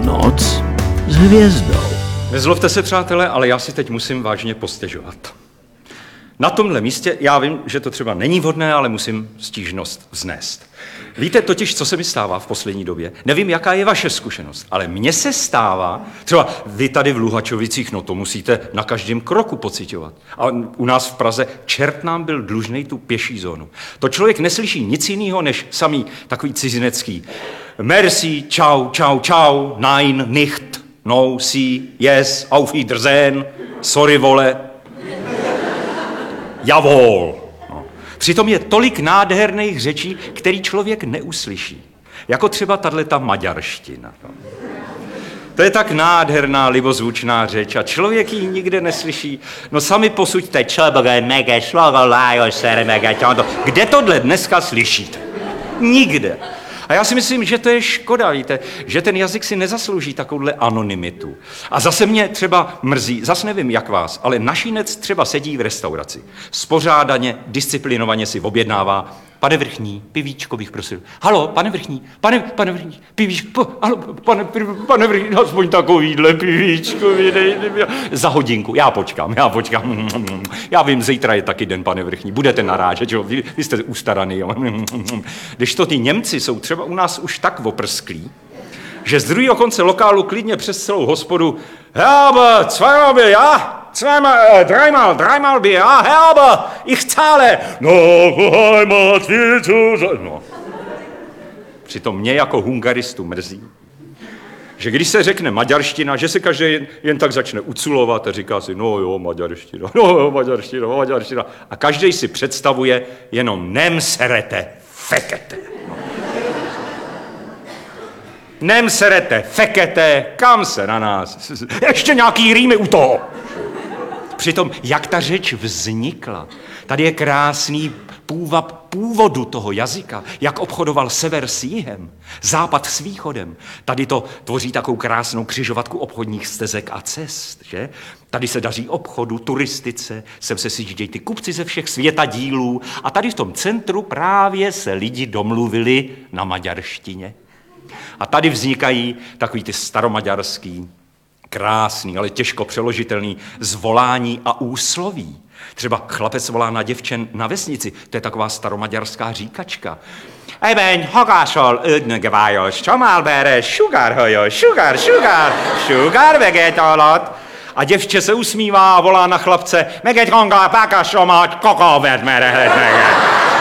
Noc s hvězdou. Nezlobte se, přátelé, ale já si teď musím vážně postěžovat. Na tomhle místě, já vím, že to třeba není vhodné, ale musím stížnost vznést. Víte totiž, co se mi stává v poslední době? Nevím, jaká je vaše zkušenost, ale mně se stává, třeba vy tady v Luhačovicích, no to musíte na každém kroku pociťovat. A u nás v Praze čert nám byl dlužnej tu pěší zónu. To člověk neslyší nic jiného, než samý takový cizinecký. Merci, čau, čau, čau, nein, nicht, no, see, yes, auf Wiedersehen, sorry, vole, javol. No. Přitom je tolik nádherných řečí, který člověk neuslyší. Jako třeba tato maďarština. No. To je tak nádherná, libozvučná řeč a člověk ji nikde neslyší. No sami posuďte. Kde tohle dneska slyšíte? Nikde. A já si myslím, že to je škoda, víte, že ten jazyk si nezaslouží takovouhle anonymitu. A zase mě třeba mrzí, zase nevím jak vás, ale našinec třeba sedí v restauraci. Spořádaně, disciplinovaně si objednává. Pane Vrchní, pivíčko bych prosil. Halo, pane Vrchní, pane Vrchní, pivíčko, halo, pane Vrchní, aspoň takovýhle pivíčko, za hodinku, já počkám. Já vím, zítra je taky den, pane Vrchní, budete narážet, jo, vy jste ustaraný, jo. Když to ty Němci jsou třeba u nás už tak oprsklí, že z druhého konce lokálu klidně přes celou hospodu Herbe, zweimal Bier, ja? Dreimal Bier, ja? Herbe, ich zahle. No, Heimat, no. Přitom mě jako hungaristu mrzí, že když se řekne maďarština, že se každý jen tak začne uculovat a říká si, no jo, maďarština. A každý si představuje jenom nem serete, fekete. No. Nem serete, fekete, kam se na nás. Ještě nějaký rýmy u toho. Přitom, jak ta řeč vznikla, tady je krásný původu toho jazyka, jak obchodoval sever s jihem, západ s východem. Tady to tvoří takovou krásnou křižovatku obchodních stezek a cest, že? Tady se daří obchodu, turistice, sem se sjíždějí ty kupci ze všech světadílů a tady v tom centru právě se lidi domluvili na maďarštině. A tady vznikají takový ty staromaďarský, krásný, ale těžko přeložitelný zvolání a úsloví. Třeba chlapec volá na děvčen na vesnici, to je taková staromaďarská říkačka. Ejbeň, hagásol, ödnögevájos, csamálbere, sugar vegetálat. A děvče se usmívá a volá na chlapce, meget hangá, pákasomat, kakávert merehet meget.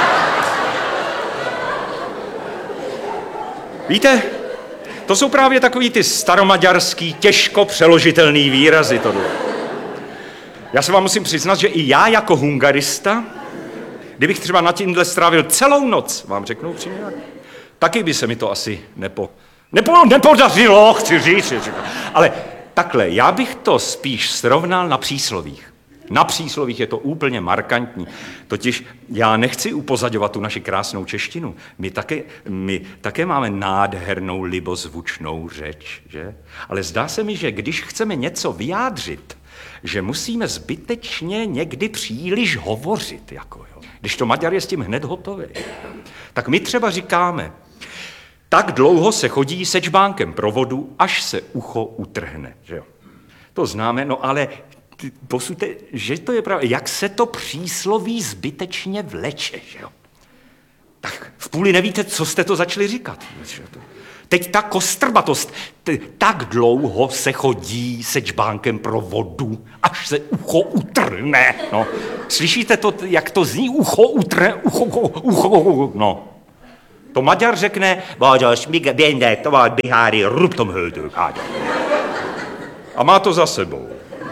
Víte, to jsou právě takový ty staromaďarský, těžko přeložitelný výrazy tohle. Já se vám musím přiznat, že i já jako hungarista, kdybych třeba na tímhle strávil celou noc, vám řeknu upřímně, taky by se mi to asi nepodařilo, chci říct. Ale takhle, já bych to spíš srovnal na příslovích. Na příslovích je to úplně markantní. Totiž já nechci upozaďovat tu naši krásnou češtinu. My také máme nádhernou libozvučnou řeč, že? Ale zdá se mi, že když chceme něco vyjádřit, že musíme zbytečně někdy příliš hovořit, jako jo. Když to Maďar je s tím hned hotový. Tak my třeba říkáme, tak dlouho se chodí se čbánkem pro vodu, až se ucho utrhne, že jo. To známe, no ale posuďte, že to je pravda, jak se to přísloví zbytečně vleče, že jo. Tak v půli nevíte, co jste to začali říkat. Teď ta kostrbatost, tak dlouho se chodí se čbánkem pro vodu, až se ucho utrhne. No. Slyšíte to, jak to zní? Ucho utrhne, ucho, no. To Maďar řekne, a má to za sebou.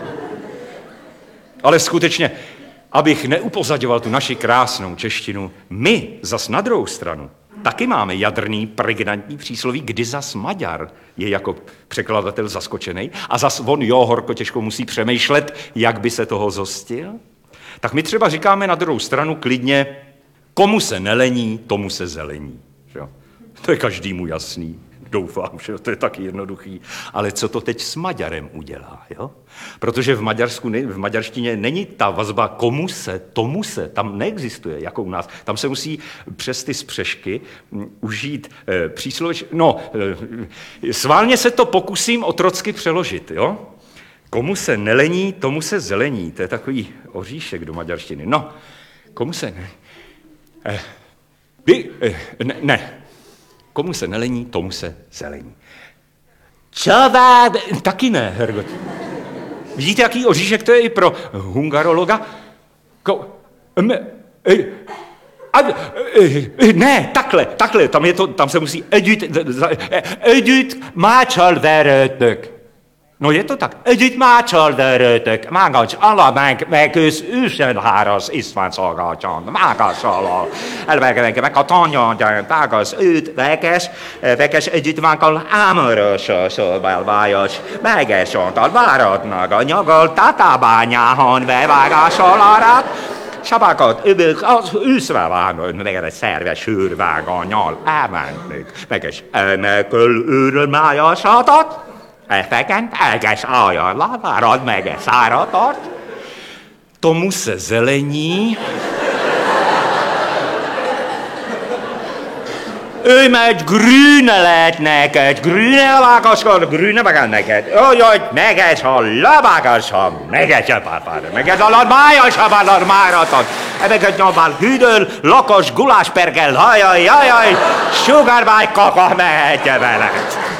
Ale skutečně, abych neupozaďoval tu naši krásnou češtinu, my zas na druhou stranu taky máme jadrný, pregnantní přísloví, kdy zas Maďar je jako překladatel zaskočený a zas on horko těžko musí přemýšlet, jak by se toho zhostil. Tak my třeba říkáme na druhou stranu klidně, komu se nelení, tomu se zelení. Jo? To je každému jasný. doufám, že to je taky jednoduchý. Ale co to teď s Maďarem udělá, jo? Protože v maďarštině není ta vazba komu se, tomu se, tam neexistuje, jako u nás. Tam se musí přes ty spřešky užít přísloveč... Sválně se to pokusím otrocky přeložit, jo? Komu se nelení, tomu se zelení. To je takový oříšek do maďarštiny. No, komu se... Ne. Komu se nelení, tomu se zelení. Taky ne, Hergot. Vidíte, jaký oříšek to je i pro hungarologa? Ne, takhle, tam se musí együtt mácsalverőtök. No je to tak. Együtt mácsalverőtök. Mágacs ala meg ősz ősönháraz István szolgácsán. Mágas ala. Meg a tanya, tágas őt, vekes együtt mákkal ámörösösöl vályos. Megesontal váradnak a nyagol tatabányáhon bevágásol arat. Sabákat, az őszve vágod, meg egy szerves sűrváganyal elmennék. Meges elmekül őröl májasatot. Fekent, elges ajánlat, várad meg száratot. Tomu se zelení. Ő megy grüne lett neked, grüne vágaszkod, grüne vágál neked. Jaj, meges a lavágásom, meges a pápára, meges a májas a bálad máratot. Ebeket nyomál hűdöl, lakos guláspergel, jaj, sugárvágy kaka mehetje veled.